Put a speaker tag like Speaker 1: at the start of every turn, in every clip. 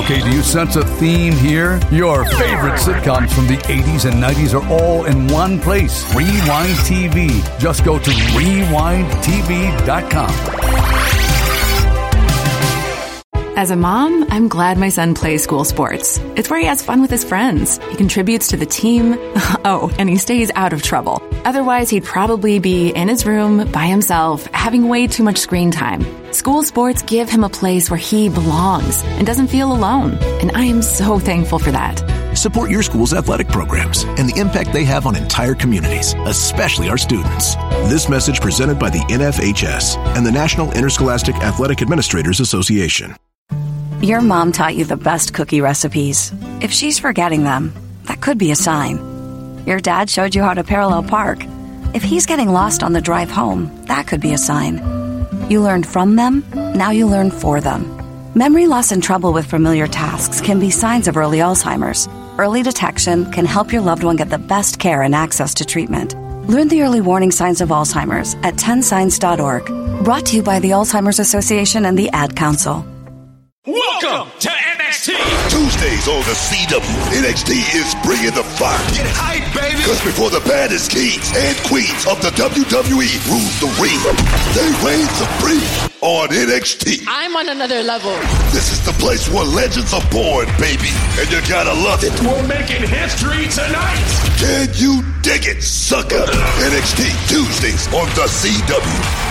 Speaker 1: Okay, do you sense a theme here? Your favorite sitcoms from the 80s and 90s are all in one place. Rewind TV. Just go to rewindtv.com.
Speaker 2: As a mom, I'm glad my son plays school sports. It's where he has fun with his friends. He contributes to the team. Oh, and he stays out of trouble. Otherwise, he'd probably be in his room by himself, having way too much screen time. School sports give him a place where he belongs and doesn't feel alone. And I am so thankful for that.
Speaker 3: Support your school's athletic programs and the impact they have on entire communities, especially our students. This message presented by the NFHS and the National Interscholastic Athletic Administrators Association.
Speaker 4: Your mom taught you the best cookie recipes. If she's forgetting them, that could be a sign. Your dad showed you how to parallel park. If he's getting lost on the drive home, that could be a sign. You learned from them, now you learn for them. Memory loss and trouble with familiar tasks can be signs of early Alzheimer's. Early detection can help your loved one get the best care and access to treatment. Learn the early warning signs of Alzheimer's at 10signs.org. Brought to you by the Alzheimer's Association and the Ad Council.
Speaker 5: Welcome to NXT.
Speaker 6: Tuesdays on the CW, NXT is bringing the fire.
Speaker 5: Get hype, baby.
Speaker 6: Because before the baddest kings and queens of the WWE rule the ring, they reign supreme on NXT.
Speaker 7: I'm on another level.
Speaker 6: This is the place where legends are born, baby, and you gotta love it.
Speaker 5: We're making history tonight.
Speaker 6: Can you dig it, sucker? NXT Tuesdays on the CW.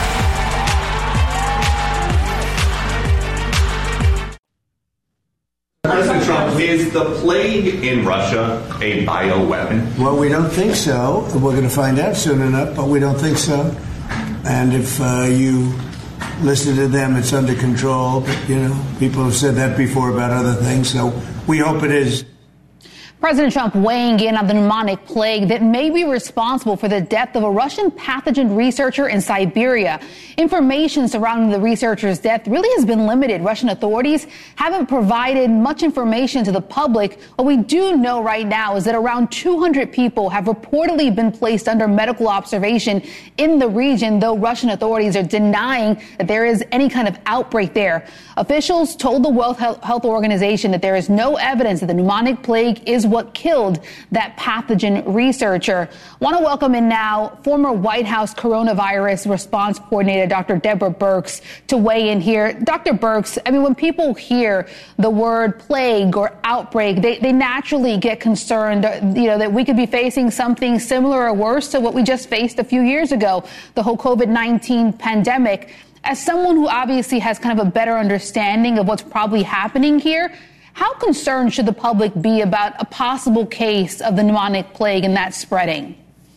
Speaker 8: President Trump, is the plague in Russia a bioweapon?
Speaker 9: Well, we don't think so. We're going to find out soon enough, but we don't think so. And if you listen to them, it's under control. But, people have said that before about other things, so we hope it is.
Speaker 10: President Trump weighing in on the pneumonic plague that may be responsible for the death of a Russian pathogen researcher in Siberia. Information surrounding the researcher's death really has been limited. Russian authorities haven't provided much information to the public. What we do know right now is that around 200 people have reportedly been placed under medical observation in the region, though Russian authorities are denying that there is any kind of outbreak there. Officials told the World Health Organization that there is no evidence that the pneumonic plague is what killed that pathogen researcher. Want to welcome in now former White House coronavirus response coordinator, Dr. Deborah Birx, to weigh in here. Dr. Birx, when people hear the word plague or outbreak, they naturally get concerned, that we could be facing something similar or worse to what we just faced a few years ago, the whole COVID-19 pandemic. As someone who obviously has kind of a better understanding of what's probably happening here, how concerned should the public be about a possible case of the pneumonic plague and that spreading?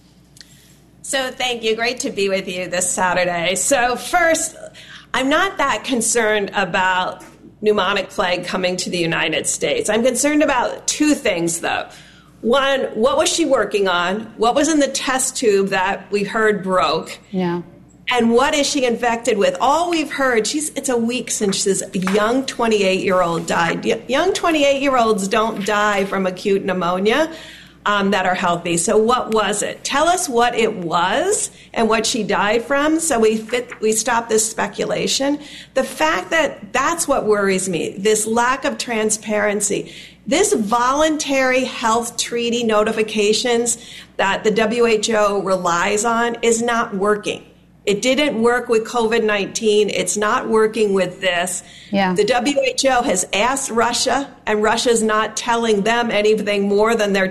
Speaker 11: So thank you. Great to be with you this Saturday. So first, I'm not that concerned about pneumonic plague coming to the United States. I'm concerned about two things, though. One, what was she working on? What was in the test tube that we heard broke?
Speaker 10: Yeah.
Speaker 11: And what is she infected with? All we've heard, it's a week since this young 28-year-old died. Young 28-year-olds don't die from acute pneumonia that are healthy. So what was it? Tell us what it was and what she died from so we stop this speculation. The fact that that's what worries me, this lack of transparency. This voluntary health treaty notifications that the WHO relies on is not working. It didn't work with COVID-19. It's not working with this.
Speaker 10: Yeah.
Speaker 11: The WHO has asked Russia, and Russia's not telling them anything more than they're